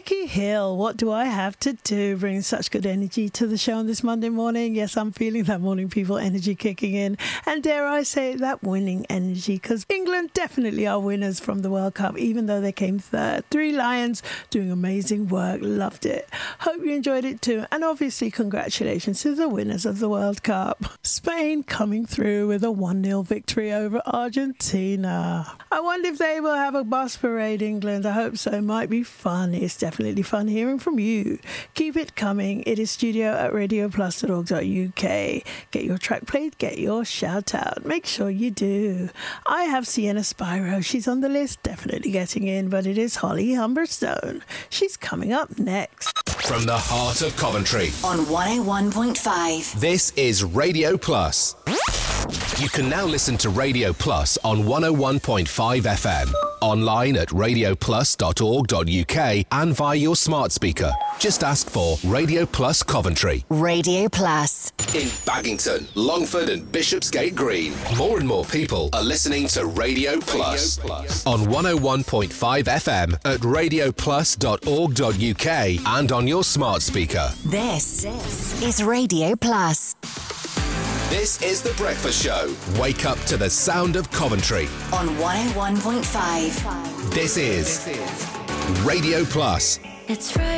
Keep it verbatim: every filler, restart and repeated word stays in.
Becky Hill, What Do I Have to Do? Bringing such good energy to the show on this Monday morning. Yes, I'm feeling that morning people energy kicking in. And dare I say that winning energy, because England definitely are winners from the World Cup, even though they came third. Three Lions doing amazing work. Loved it. Hope you enjoyed it too. And obviously, congratulations to the winners of the World Cup. Spain coming through with a one nil victory over Argentina. I wonder if they will have a bus parade, England. I hope so. It might be fun. It's definitely fun hearing from you. Keep it coming. It is studio at radio plus dot org dot U K. Get your track played, get your shout out. Make sure you do. I have Sienna Spyro. She's on the list, definitely getting in, but it is Holly Humberstone. She's coming up next. From the heart of Coventry on one oh one point five. This is Radio Plus. You can now listen to Radio Plus on one oh one point five F M, online at radio plus dot org dot U K and via your smart speaker. Just ask for Radio Plus Coventry. Radio Plus. In Baggington, Longford and Bishopsgate Green, more and more people are listening to Radio Plus, Radio Plus. On one oh one point five F M at radio plus dot org dot U K and on your smart speaker. This, this is Radio Plus. This is The Breakfast Show. Wake up to the sound of Coventry. On one oh one point five. This is Radio Plus. It's right.